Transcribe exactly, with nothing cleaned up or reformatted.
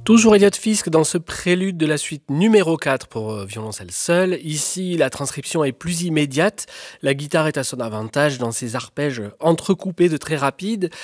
Toujours Elliott Fisk dans ce prélude de la suite numéro quatre pour euh, violoncelle seul. Ici, la transcription est plus immédiate. La guitare est à son avantage dans ses arpèges entrecoupés de très rapides.